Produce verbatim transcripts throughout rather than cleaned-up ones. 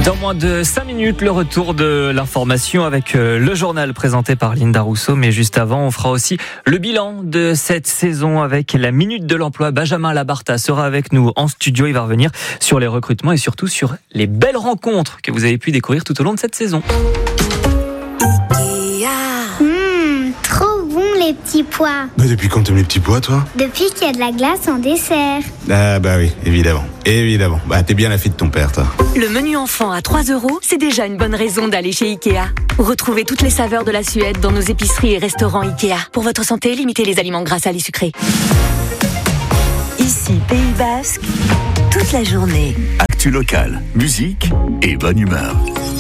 Dans moins de cinq minutes, le retour de l'information avec le journal présenté par Linda Rousseau. Mais juste avant, on fera aussi le bilan de cette saison avec la Minute de l'Emploi. Benjamin Labarta sera avec nous en studio. Il va revenir sur les recrutements et surtout sur les belles rencontres que vous avez pu découvrir tout au long de cette saison. Mmh, trop bon les petits pois. Bah depuis quand t'aimes les petits pois, toi? Depuis qu'il y a de la glace en dessert. Ah bah oui, évidemment. Évidemment. Bah t'es bien la fille de ton père, toi. Le menu enfant à trois euros, c'est déjà une bonne raison d'aller chez Ikea. Retrouvez toutes les saveurs de la Suède dans nos épiceries et restaurants Ikea. Pour votre santé, limitez les aliments gras, salés, sucrés. Ici, Pays Basque, toute la journée. Actu locale, musique et bonne humeur.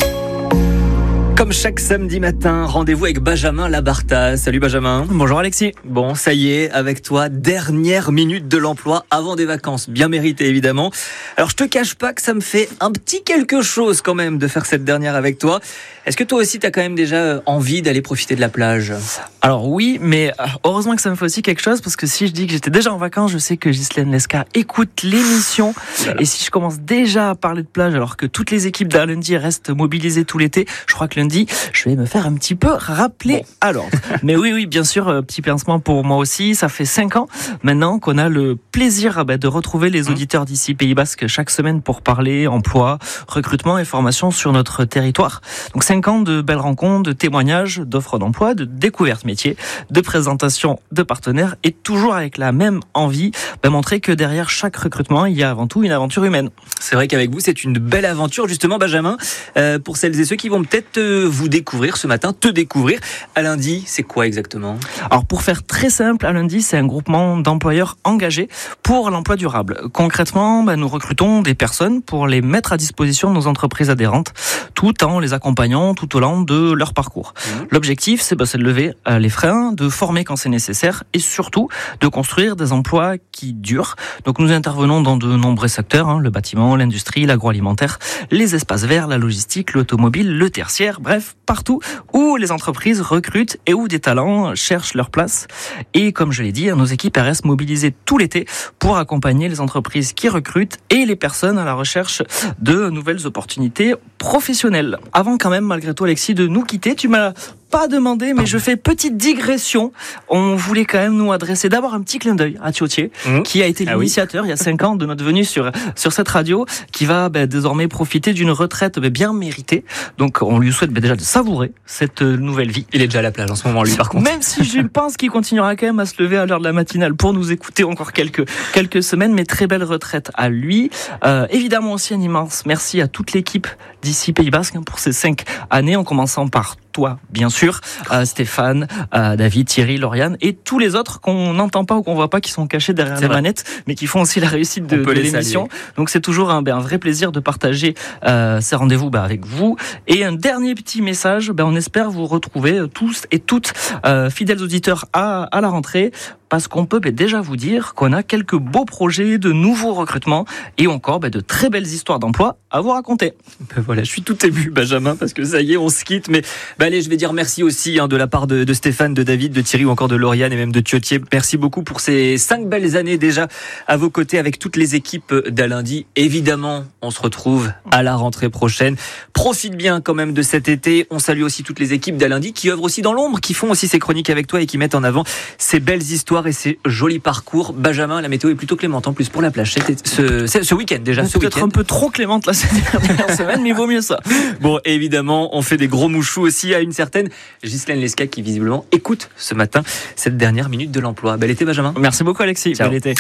Comme chaque samedi matin, rendez-vous avec Benjamin Labarta. Salut Benjamin. Bonjour Alexis. Bon, ça y est, avec toi, dernière minute de l'emploi avant des vacances. Bien mérité, évidemment. Alors, je te cache pas que ça me fait un petit quelque chose quand même de faire cette dernière avec toi. Est-ce que toi aussi, t'as quand même déjà envie d'aller profiter de la plage? Alors oui, mais heureusement que ça me fait aussi quelque chose, parce que si je dis que j'étais déjà en vacances, je sais que Ghislaine Lesca écoute l'émission. Voilà. Et si je commence déjà à parler de plage, alors que toutes les équipes d'A Lundi restent mobilisées tout l'été, je crois que lundi, je vais me faire un petit peu rappeler bon. à l'ordre. Mais oui, oui, bien sûr, petit pincement pour moi aussi. Ça fait cinq ans maintenant qu'on a le plaisir bah, de retrouver les auditeurs d'ici Pays Basque chaque semaine pour parler emploi, recrutement et formation sur notre territoire. Donc cinq ans de belles rencontres, de témoignages, d'offres d'emploi, de découvertes métiers, de présentation de partenaires et toujours avec la même envie de montrer que derrière chaque recrutement, il y a avant tout une aventure humaine. C'est vrai qu'avec vous, c'est une belle aventure justement, Benjamin. Euh, pour celles et ceux qui vont peut-être euh, vous découvrir ce matin, te découvrir. À Lundi, c'est quoi exactement? Alors pour faire très simple, à Lundi, c'est un groupement d'employeurs engagés pour l'emploi durable. Concrètement, bah, nous recrutons des personnes pour les mettre à disposition de nos entreprises adhérentes, tout en les accompagnant tout au long de leur parcours. Mmh. L'objectif, c'est, bah, c'est de lever euh, les freins, de former quand c'est nécessaire et surtout de construire des emplois qui durent. Donc nous intervenons dans de nombreux secteurs, hein, le bâtiment, l'industrie, l'agroalimentaire, les espaces verts, la logistique, l'automobile, le tertiaire, bref, partout où les entreprises recrutent et où des talents cherchent leur place. Et comme je l'ai dit, nos équipes restent mobilisées tout l'été pour accompagner les entreprises qui recrutent et les personnes à la recherche de nouvelles opportunités professionnelles. Avant quand même, malgré tout, Alexis, de nous quitter, tu m'as pas demandé, mais je fais petite digression. On voulait quand même nous adresser d'abord un petit clin d'œil à Thiotier, mmh. qui a été ah l'initiateur oui. il y a cinq ans de notre venue sur sur cette radio, qui va bah, désormais profiter d'une retraite bah, bien méritée. Donc on lui souhaite bah, déjà de savourer cette euh, nouvelle vie. Il est déjà à la plage en ce moment, lui, par contre. Même si je pense qu'il continuera quand même à se lever à l'heure de la matinale pour nous écouter encore quelques quelques semaines, mais très belle retraite à lui. Euh, évidemment aussi un immense merci à toute l'équipe d'ici Pays Basque pour ces cinq années, en commençant par toi, bien sûr, euh, Stéphane, euh, David, Thierry, Lauriane et tous les autres qu'on n'entend pas ou qu'on voit pas, qui sont cachés derrière c'est les vrai. manettes, mais qui font aussi la réussite de, de l'émission. Saluer. Donc c'est toujours un, ben, un vrai plaisir de partager euh, ces rendez-vous ben, avec vous. Et un dernier petit message, ben, on espère vous retrouver tous et toutes euh, fidèles auditeurs à, à la rentrée, parce qu'on peut ben, déjà vous dire qu'on a quelques beaux projets de nouveaux recrutements et encore ben, de très belles histoires d'emploi à vous raconter. Ben voilà, je suis tout ému, Benjamin, parce que ça y est, on se quitte. Mais ben allez, je vais dire merci aussi hein, de la part de, de Stéphane, de David, de Thierry ou encore de Lauriane et même de Thiotier. Merci beaucoup pour ces cinq belles années déjà à vos côtés avec toutes les équipes d'A Lundi. Évidemment, on se retrouve à la rentrée prochaine. Profite bien quand même de cet été. On salue aussi toutes les équipes d'A Lundi qui œuvrent aussi dans l'ombre, qui font aussi ces chroniques avec toi et qui mettent en avant ces belles histoires et ces jolis parcours. Benjamin, la météo est plutôt clémente en plus pour la plage ce, ce, ce week-end déjà. Ce peut-être week-end. Un peu trop clémente la dernière semaine, mais il vaut mieux ça. Bon, évidemment, on fait des gros mouchous aussi à une certaine Ghislaine Lesca qui visiblement écoute ce matin cette dernière minute de l'emploi. Bel été, Benjamin. Merci beaucoup, Alexis. Ciao. Bel été.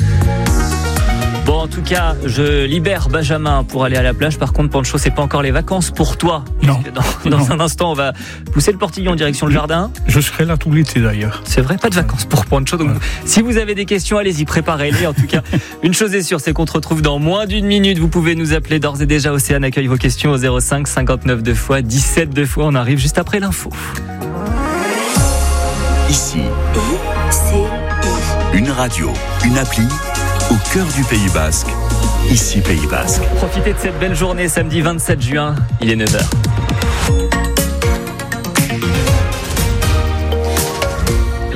Bon, en tout cas, je libère Benjamin pour aller à la plage. Par contre, Pancho, c'est pas encore les vacances pour toi. Non. Dans, dans non. un instant, on va pousser le portillon en direction du jardin. Je serai là tout l'été d'ailleurs. C'est vrai, pas de vacances pour Pancho. Donc, ouais. si vous avez des questions, allez-y, préparez-les. En tout cas, une chose est sûre, c'est qu'on se retrouve dans moins d'une minute. Vous pouvez nous appeler d'ores et déjà. Océane accueille vos questions au zéro cinq cinquante-neuf deux fois dix-sept deux fois. On arrive juste après l'info. Ici, une radio, une appli. Au cœur du Pays Basque, ici Pays Basque. Profitez de cette belle journée samedi vingt-sept juin, il est neuf heures.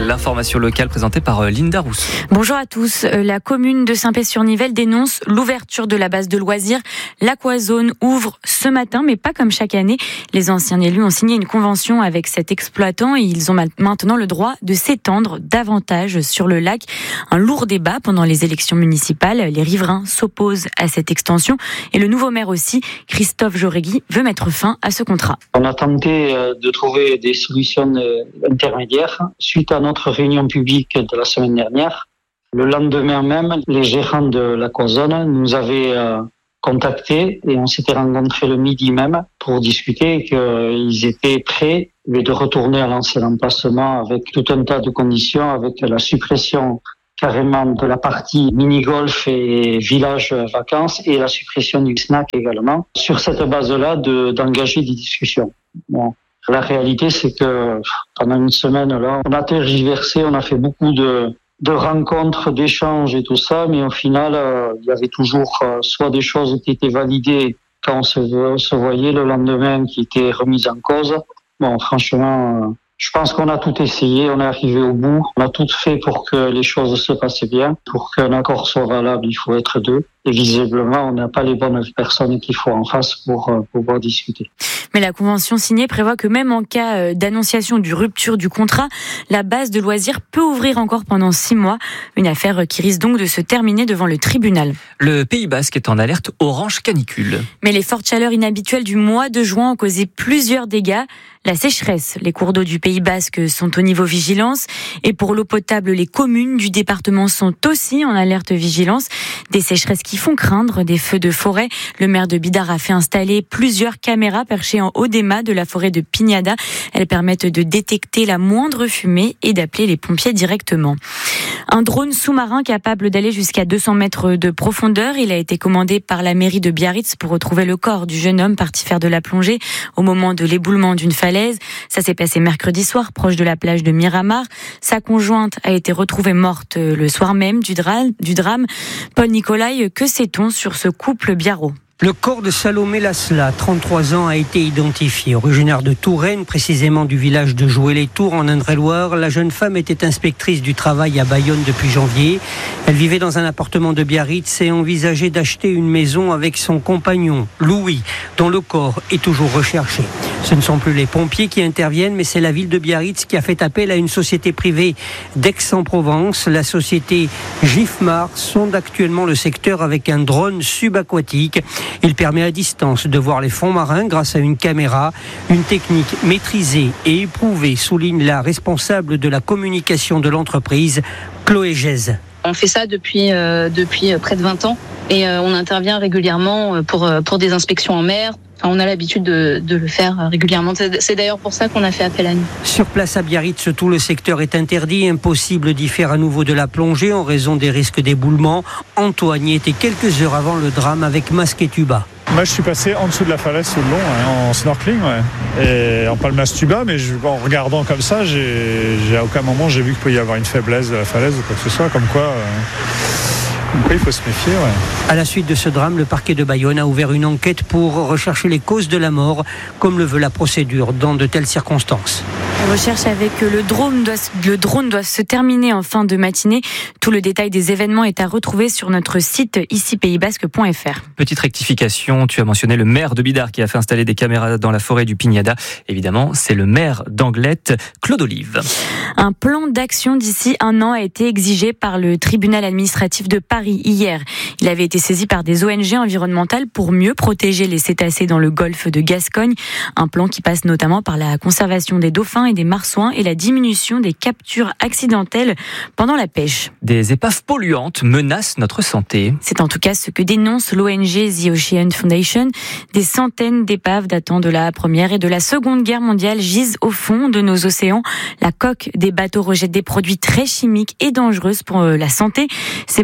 L'information locale présentée par Linda Rousseau. Bonjour à tous. La commune de Saint-Pé-sur-Nivelle dénonce l'ouverture de la base de loisirs. L'Aquazone ouvre ce matin, mais pas comme chaque année. Les anciens élus ont signé une convention avec cet exploitant et ils ont maintenant le droit de s'étendre davantage sur le lac. Un lourd débat pendant les élections municipales. Les riverains s'opposent à cette extension et le nouveau maire aussi, Christophe Jauregui, veut mettre fin à ce contrat. On a tenté de trouver des solutions intermédiaires suite à notre réunion publique de la semaine dernière. Le lendemain même, les gérants de l'Aquazone nous avaient contactés et on s'était rencontrés le midi même pour discuter qu'ils étaient prêts de retourner à l'ancien emplacement avec tout un tas de conditions, avec la suppression carrément de la partie mini-golf et village vacances et la suppression du snack également. Sur cette base-là, de, d'engager des discussions. Bon. La réalité, c'est que pendant une semaine, là, on a tergiversé, on a fait beaucoup de, de rencontres, d'échanges et tout ça, mais au final, euh, il y avait toujours euh, soit des choses qui étaient validées quand on se, se voyait, le lendemain qui étaient remises en cause. Bon, franchement, euh, je pense qu'on a tout essayé, on est arrivé au bout, on a tout fait pour que les choses se passent bien. Pour qu'un accord soit valable, il faut être deux. Et visiblement, on n'a pas les bonnes personnes qu'il faut en face pour euh, pouvoir discuter. Mais la convention signée prévoit que même en cas d'annonciation du rupture du contrat, la base de loisirs peut ouvrir encore pendant six mois. Une affaire qui risque donc de se terminer devant le tribunal. Le Pays Basque est en alerte orange canicule. Mais les fortes chaleurs inhabituelles du mois de juin ont causé plusieurs dégâts. La sécheresse, les cours d'eau du Pays Basque sont au niveau vigilance. Et pour l'eau potable, les communes du département sont aussi en alerte vigilance. Des sécheresses qui font craindre des feux de forêt. Le maire de Bidart a fait installer plusieurs caméras perchées en haut des mâts de la forêt de Pignada. Elles permettent de détecter la moindre fumée et d'appeler les pompiers directement. Un drone sous-marin capable d'aller jusqu'à deux cents mètres de profondeur. Il a été commandé par la mairie de Biarritz pour retrouver le corps du jeune homme parti faire de la plongée au moment de l'éboulement d'une falaise. Ça s'est passé mercredi soir, proche de la plage de Miramar. Sa conjointe a été retrouvée morte le soir même du drame. Du drame. Paul Nicolai, que sait-on sur ce couple biarro ? Le corps de Salomé Lasla, trente-trois ans, a été identifié. Originaire de Touraine, précisément du village de Joué-les-Tours, en Indre-et-Loire, la jeune femme était inspectrice du travail à Bayonne depuis janvier. Elle vivait dans un appartement de Biarritz et envisageait d'acheter une maison avec son compagnon, Louis, dont le corps est toujours recherché. Ce ne sont plus les pompiers qui interviennent, mais c'est la ville de Biarritz qui a fait appel à une société privée d'Aix-en-Provence. La société Gifmar sonde actuellement le secteur avec un drone subaquatique. Il permet à distance de voir les fonds marins grâce à une caméra, une technique maîtrisée et éprouvée, souligne la responsable de la communication de l'entreprise, Chloé Gèze. On fait ça depuis, euh, depuis près de vingt ans et euh, on intervient régulièrement pour, pour des inspections en mer. Enfin, on a l'habitude de, de le faire régulièrement. C'est d'ailleurs pour ça qu'on a fait appel à nous. Sur place à Biarritz, tout le secteur est interdit. Impossible d'y faire à nouveau de la plongée en raison des risques d'éboulement. Antoine y était quelques heures avant le drame avec masque et tuba. Moi, je suis passé en dessous de la falaise sous le long, hein, en snorkeling, ouais. Et en palmas tuba, mais je, en regardant comme ça, j'ai, j'ai, à aucun moment j'ai vu qu'il pouvait y avoir une faiblesse de la falaise ou quoi que ce soit, comme quoi... Euh... Donc il faut se méfier, ouais. À la suite de ce drame, le parquet de Bayonne a ouvert une enquête pour rechercher les causes de la mort, comme le veut la procédure dans de telles circonstances. La recherche avec le drone, doit, le drone doit se terminer en fin de matinée. Tout le détail des événements est à retrouver sur notre site ici pays basque point f r. Petite rectification, tu as mentionné le maire de Bidart qui a fait installer des caméras dans la forêt du Pignada. Évidemment, c'est le maire d'Anglette, Claude Olive. Un plan d'action d'ici un an a été exigé par le tribunal administratif de Paris hier. Il avait été saisi par des O N G environnementales pour mieux protéger les cétacés dans le golfe de Gascogne. Un plan qui passe notamment par la conservation des dauphins et des marsouins et la diminution des captures accidentelles pendant la pêche. Des épaves polluantes menacent notre santé. C'est en tout cas ce que dénonce l'O N G The Ocean Foundation. Des centaines d'épaves datant de la Première et de la Seconde Guerre mondiale gisent au fond de nos océans. La coque des bateaux rejette des produits très chimiques et dangereux pour la santé. Sébastien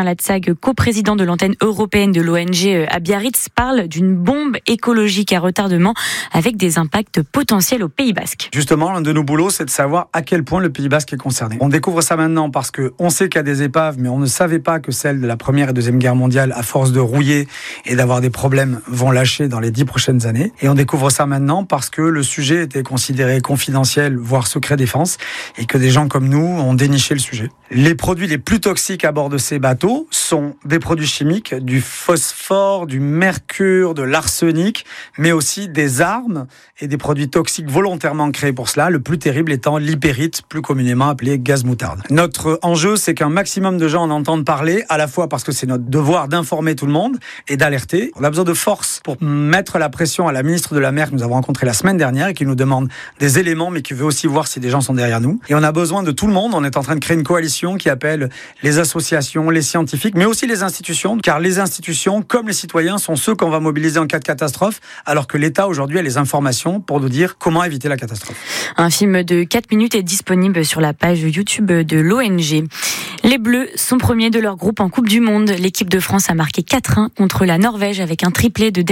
Latsag, coprésident de l'antenne européenne de l'O N G à Biarritz, parle d'une bombe écologique à retardement avec des impacts potentiels au Pays Basque. Justement, l'un de nos boulots, c'est de savoir à quel point le Pays Basque est concerné. On découvre ça maintenant parce qu'on sait qu'il y a des épaves, mais on ne savait pas que celles de la Première et Deuxième Guerre mondiale, à force de rouiller et d'avoir des problèmes, vont lâcher dans les dix prochaines années. Et on découvre ça maintenant parce que le sujet était considéré confidentiel, voire secret défense, et que des gens comme nous ont déniché le sujet. Les produits les plus toxiques à bord de ces bateaux sont des produits chimiques, du phosphore, du mercure, de l'arsenic, mais aussi des armes et des produits toxiques volontairement créés pour cela, le plus terrible étant l'hypérite, plus communément appelé gaz moutarde. Notre enjeu, c'est qu'un maximum de gens en entendent parler, à la fois parce que c'est notre devoir d'informer tout le monde et d'alerter. On a besoin de force pour mettre la pression à la ministre de la Mer que nous avons rencontrée la semaine dernière et qui nous demande des éléments, mais qui veut aussi voir si des gens sont derrière nous. Et on a besoin de tout le monde. On est en train de créer une coalition qui appelle les associations, les scientifiques, mais aussi les institutions, car les institutions, comme les citoyens, sont ceux qu'on va mobiliser en cas de catastrophe, alors que l'État, aujourd'hui, a les informations pour nous dire comment éviter la catastrophe. Un film de quatre minutes est disponible sur la page YouTube de l'O N G. Les Bleus sont premiers de leur groupe en Coupe du Monde. L'équipe de France a marqué quatre un contre la Norvège avec un triplé de